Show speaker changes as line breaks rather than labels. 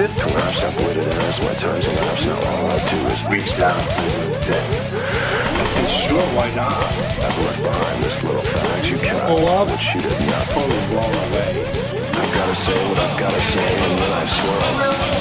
fist collapse, separated and as my time's elapsed. Now all I do is reach down over his dick.
I said, sure, why not?
I've left behind this little fact you cannot
pull up,
which she did not.
totally blown away.
I've gotta say what I've gotta say, and then I swirl.